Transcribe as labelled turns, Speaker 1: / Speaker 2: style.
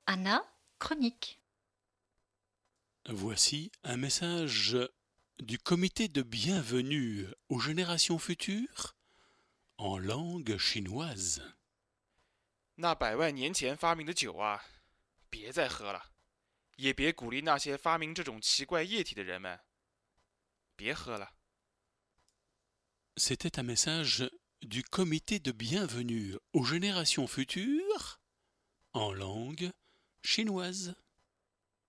Speaker 1: Anna, chronique.
Speaker 2: Voici un message du comité de bienvenue aux générations futures en langue chinoise.
Speaker 3: 那100万年前发明的酒啊，别再喝了，也别鼓励那些发明这种奇怪液体的人们，别喝了。
Speaker 2: C'était un message du comité de bienvenue aux générations futures en langue chinoise.